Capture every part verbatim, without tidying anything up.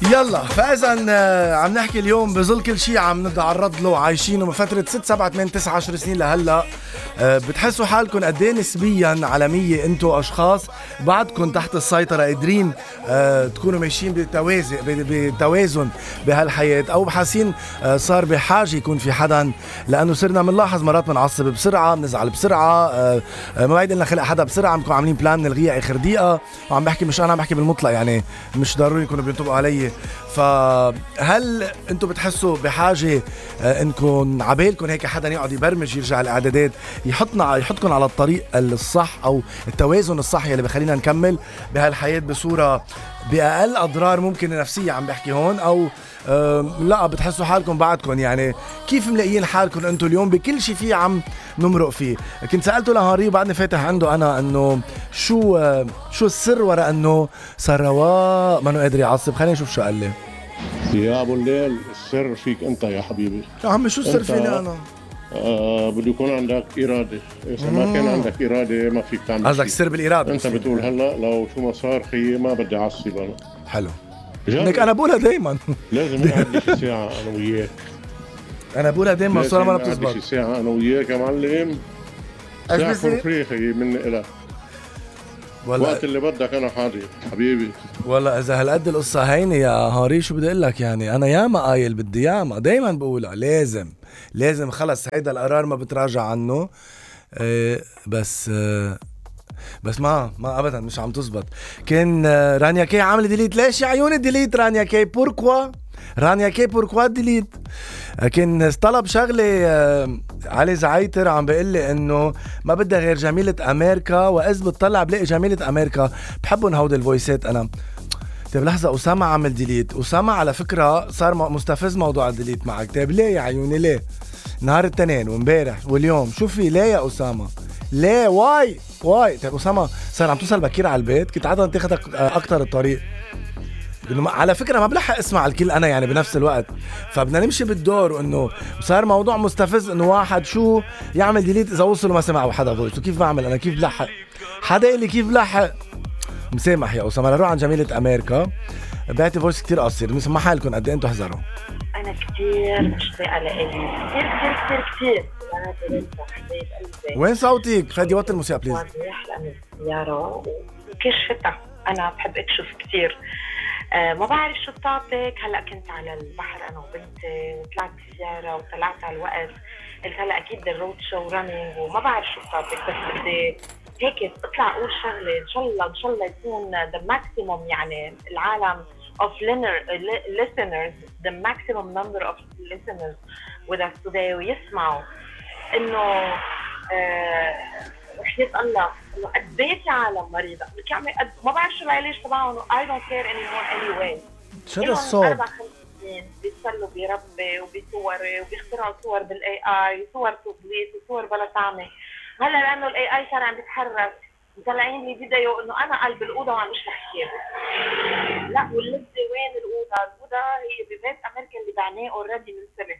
يلا فاذا آه، عم نحكي اليوم بظل كل شيء عم نتعرض له عايشينه من فتره ستة سبعة ثمانية تسعة عشر سنين لهلا. آه، بتحسوا حالكم قد ايه نسبيا عالميه انتم اشخاص بعدكم تحت السيطره قادرين آه، تكونوا ماشيين بتوازن بتوازن بهالحياه، او حاسين آه، صار بحاجه يكون في حدا، لانه صرنا بنلاحظ مرات بنعصب بسرعه، بنزعل بسرعه، آه، آه، ما بعيد لنا خلق حدا بسرعه، بنكون عاملين بلان نلغيها اخر دقيقه. وعم بحكي مش انا عم بحكي بالمطلق، يعني مش ضروري يكونوا بينطبقوا علي. فهل انتم بتحسوا بحاجه آه، انكم عبالكم هيك حدا يقعد يبرمج يرجع الاعدادات، يحطنا يحطكم على الطريق الصح او التوازن الصح اللي بخلينا نكمل بهالحياه بصوره باقل اضرار ممكن نفسيه؟ عم بحكي هون. او آه لا بتحسوا حالكم بعدكم يعني كيف ملاقيين حالكم انتم اليوم بكل شيء فيه عم نمرق فيه؟ كنت سالته لهاري وبعدني فاتح عنده انا انه شو آه شو السر وراء انه صار رواق ما انه قادر يعصب. خلينا نشوف شو قال لي. يا ابو الليل، السر فيك انت يا حبيبي. يا عمي شو السر انت فيني انا؟ آه بده يكون عندك اراده. اذا ما كان عندك اراده ما فيك تعمل قصدك شيء. السر بالاراده؟ انت بتقول هلا لو شو ما صار خيي ما بدي اعصب انا. حلو جرب. لك انا بقولها دايما. لازم نقعد شي ساعه انا وياك. انا بقولها دايما لازم صار ما نقعد بتزبط. شي ساعه انا وياك يا معلم. ايش ساعه فور بصير؟ فري خيي مني الك. والله وقت اللي بدك انا حاضر حبيبي. والله اذا هالقد القصه هينه يا هاري شو بدي اقول لك؟ يعني انا ياما قايل بدي ياما دايما بقولها، لازم لازم خلص هيدا القرار ما بتراجع عنه. إيه بس آه بس ما ما ابدا مش عم تزبط. كان آه، رانيا كي عامله ديليت. ليش يا عيوني ديليت رانيا كي؟ بوركوا رانيا كي بوركوا ديليت؟ آه، كان طلب شغله آه، علي زعيتر عم بيقول لي انه ما بدها غير جميله امريكا، واذ بتطلع بلاقي جميله امريكا. بحبهم هود الفويسات انا. طيب لحظه، اسامه عمل ديليت. اسامه على فكره صار مستفز موضوع الديليت معك. طيب ليه يا عيوني ليه؟ نهار الاثنين وامبارح واليوم شو في؟ ليه يا اسامه؟ ليه؟ واي واي؟ طيب اسامه صار عم توصل بكير على البيت، كنت عادة تاخدك اكتر الطريق. إنه على فكره ما بلحق اسمع الكل انا يعني بنفس الوقت، فبدنا نمشي بالدور. وانه صار موضوع مستفز انه واحد شو يعمل ديليت اذا وصل وما سمع حدا فويس. وكيف بعمل انا؟ كيف بلحق؟ حدا يقول لي كيف بلحق؟ مسامح يا اسامه. نروح عن جميله امريكا. بعتي فويس كتير قصير، مسمحها لكم قد ايه انتم احذروا. أنا كتير مشتاقة لإلي كتير كتير كتير كتير. أنا لسه حبيت قلبي. وين صوتك؟ فادي وطي الموسيقى بليز. رايح لأن السيارة وكشفتها. أنا بحب أكشف كتير. آه ما بعرف شو التوبيك. هلأ كنت على البحر أنا وبنتي وطلعت بالسيارة وطلعت على الوقت. قلت هلأ أكيد الرود شو رانينج وما بعرف شو التوبيك، بس بدي هيك اطلع أقول شغلة إن شاء الله إن شاء الله يكون the maximum يعني العالم of listeners, the maximum number of listeners with us today ويسمعوا انه وحياة الله انه قد ايه في عالم مريضة ما بعرف شو العلاج تبعهم. I don't care anymore anyway. شو هذا الصوت؟ أربع خمس سنين بيصلوا بربي وبصوري وبيخترعوا صور بالاي اي، صور تضليت وصور بلا طعمة. هلا لانه الاي اي صار عم بيتحرك مطلعين لي فيديو انه انا قلب الاوضه وعم بشرح كتاب. لا واللذه وين الاوضه؟ الاوضه هي ببيت امريكا اللي بعناه اوريدي من سنه.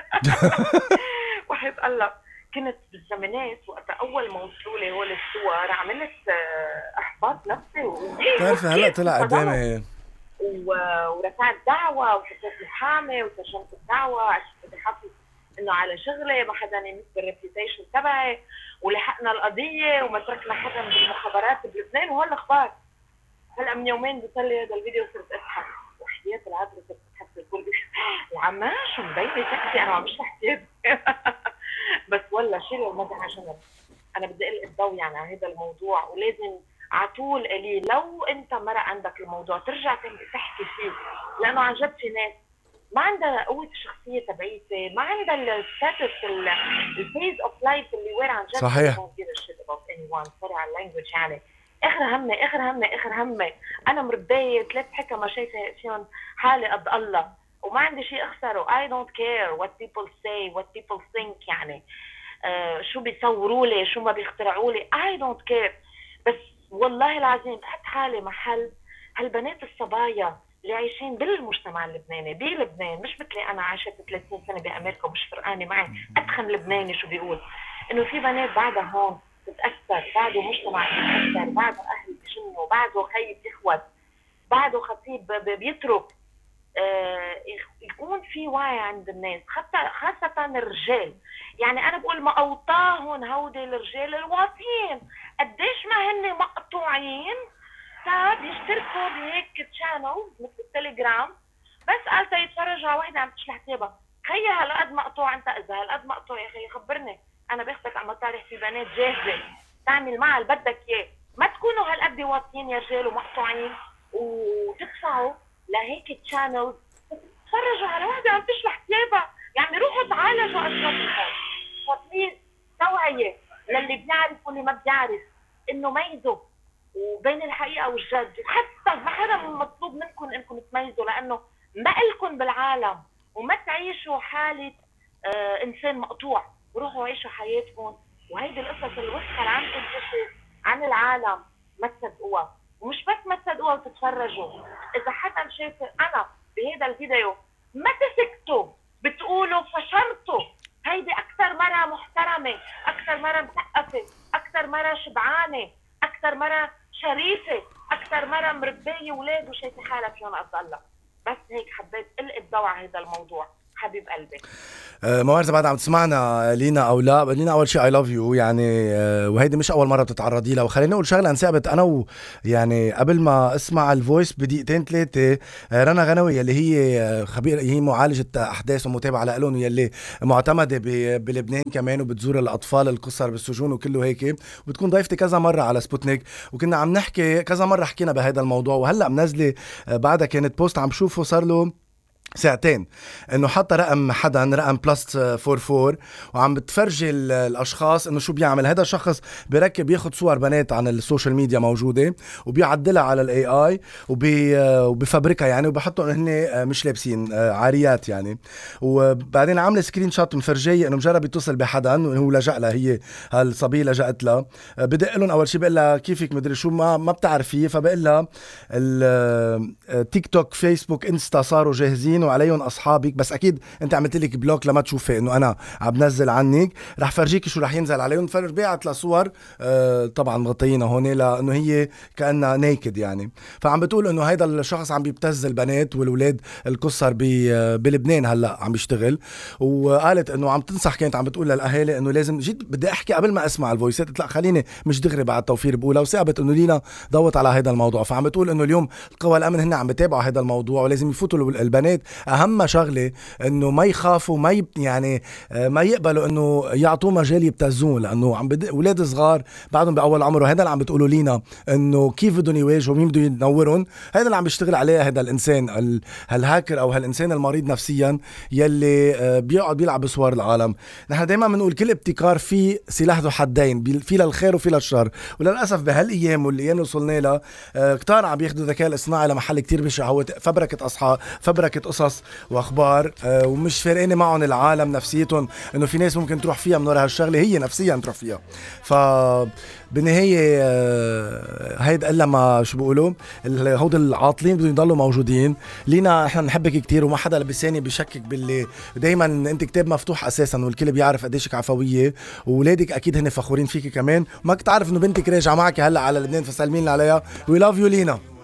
وحياة الله كنت بالزمانات وقت اول ما وصلوا لي هول الصور عملت احباط نفسي. بتعرفي هلا طلع قدامي ورفعت دعوه وحطيت محامي وسجنت الدعوه عشان بدي احافظ انه على شغلي ما حدا يمس بالريبيوتيشن تبعي، ولحقنا القضيه وما تركنا حدا بالمخابرات بلبنان. وهول الاخبار. هلا من يومين بيصلي هذا الفيديو صرت اضحك وحياة العذراء صرت اضحك بالكل. العمى شو مبينه سكتي انا عم بشرح كتاب. بس والله شيل المزح عشان انا بدي القي الضوء يعني على هذا الموضوع. ولازم على طول الي لو انت مرة عندك الموضوع ترجع تحكي فيه، لانه عن جد في ناس ما عندها قوة الشخصية تبعيتي، ما عندها الستاتس الفيز اوف لايف اللي وين عن جد. صحيح. سوري على اللانجوج يعني. اخر همي اخر همي اخر همي انا مربية ثلاث حكمة شايفة فيهم حالي قد الله وما عندي شيء اخسره. I don't care what people say what people think يعني آه شو بيصوروا لي شو ما بيخترعوا لي I don't care. بس والله العظيم بحط حالي محل هالبنات الصبايا اللي عايشين بالمجتمع اللبناني بلبنان، مش مثلي انا عايشة ثلاثين سنة بأمريكا ومش فرقانة معي أدخن لبناني شو بيقول. إنه في بنات بعدها هون بتأثر، بعده مجتمع بتأثر، بعده أهل بجنوا، بعده خي بيخوت، بعده خطيب بيترك آه، يكون في وعي عند الناس، حتى خاصة الرجال. يعني أنا بقول ما أوطاهم هودي الرجال الواطيين قديش ما هن مقطوعين صار يشتركوا بهيك تشانل مثل التليجرام، بس قال يتفرجوا على وحدة عم تشلح ثيابها. خيي هالقد مقطوع انت، اذا هالقد مقطوع يا خيي خبرني، انا باخدك على مطارح في بنات جاهزه تعمل معها اللي بدك اياه. ما تكونوا هالقد واطيين يا رجال ومقطوعين وتدفعوا لهيك تشانل تتفرجوا على وحده عم تشلح ثيابها. يعني روحوا تعالجوا اشرفكم. فبليز توعيه للي بيعرف واللي ما بيعرف، انه ميزوا وبين الحقيقه والجد. وحتى ما حدا مطلوب منكم انكم تميزوا، لانه ما إلكم بالعالم، وما تعيشوا حالة آه إنسان مقطوع، وروحوا عيشوا حياتكم. وهيدي القصص الوسخة اللي عم تنتشر عن العالم ما تصدقوها، ومش بس ما تصدقوها وتتفرجوا. إذا حدا شايف أنا بهذا الفيديو ما تسكتوا، بتقولوا فشرتوا. هيدي أكثر مرة محترمة، أكثر مرة مثقفة، أكثر مرة شبعانة، أكثر مرة شريفة، أكثر مرة مربية ولاد وشايفة حالها فيهم أضلها. بس هيك حبيت القي الضوء على هذا الموضوع حبيب قلبي. أه ما بعرف بعد عم تسمعنا لينا او لا. لينا اول شيء اي لاف يو يعني، أه وهيدي مش اول مره بتتعرضي لها. وخليني اقول شغله انثابت انا و يعني قبل ما اسمع الفويس بدقيقتين ثلاثه، أه رنا غنوي يلي هي خبير، هي معالجه احداث ومتابعه لهم، ويلي معتمده بلبنان كمان وبتزور الاطفال القصر بالسجون وكله هيك، وبتكون ضيفتي كذا مره على سبوتنيك، وكنا عم نحكي كذا مره حكينا بهذا الموضوع. وهلا منزله بعدها كانت بوست عم شوفه صار له ساعتين انه حتى رقم حدا رقم بلس فور فور وعم بتفرجي الاشخاص انه شو بيعمل هذا الشخص. بيركب ياخد صور بنات عن السوشيال ميديا موجوده وبيعدلها على الاي اي وبي وبفبركها يعني، وبحطوا هن مش لابسين عاريات يعني. وبعدين عامله سكرين شوت مفرجيه انه مجرد بيتصل بحدا انه هو لجأ لها، هي هالصبيه لجأت لها، بدق لهم اول شيء بقول لها كيفك مدري شو، ما ما بتعرفيه، فبقول لها التيك توك فيسبوك انستا صاروا جاهزين وعليهم اصحابك، بس اكيد انت عملت لك بلوك لما تشوفي انه انا عم بنزل عنك، رح فرجيك شو رح ينزل عليهم. فرجعت لصور آه طبعا مغطيينها هون لانه هي كانها نيكد يعني. فعم بتقول انه هيدا الشخص عم بيبتز البنات والولاد القصر بلبنان هلا عم بيشتغل. وقالت انه عم تنصح، كانت عم بتقول للاهالي انه لازم، جيت بدي احكي قبل ما اسمع الفويسات قلت لا خليني مش دغري بعد توفير بقولها، وثابت انه لينا ضوت على هذا الموضوع. فعم بتقول انه اليوم القوى الامن هن عم بتابعوا هذا الموضوع ولازم يفوتوا البنات. اهم شغله انه ما يخافوا، ما يب يعني ما يقبلوا انه يعطوا مجال يبتزون، لانه عم بد... اولاد صغار بعدهم باول عمره. هذا اللي عم بتقولوا لينا انه كيف بدهم يواجهوا، مين بده ينورهم. هذا اللي عم بيشتغل عليه هذا الانسان ال... هالهاكر او هالانسان المريض نفسيا يلي بيقعد بيلعب بصور العالم. نحن دائما بنقول كل ابتكار فيه سلاح ذو حدين، في للخير وفي للشر. وللاسف بهالايام والايام وصلنا لها كتار عم بياخذوا الذكاء الاصطناعي لمحل كتير بشع، هو فبركه اصحاب، فبركه قصص واخبار، أه ومش فارقين معهم العالم نفسيتهم، انه في ناس ممكن تروح فيها من وراء هالشغله، هي نفسيا تروح فيها. ف بالنهايه أه هيدا الا ما شو بيقولوا هود العاطلين بدهم يضلوا موجودين. لينا احنا بنحبك كتير وما حدا لبساني بشكك باللي دايما انت كتاب مفتوح اساسا، والكل بيعرف قديشك عفويه، واولادك اكيد هن فخورين فيكي كمان. وما كنت عارف انه بنتك راجعه معك هلا على لبنان، فسلمين عليها. وي لاف يو لينا.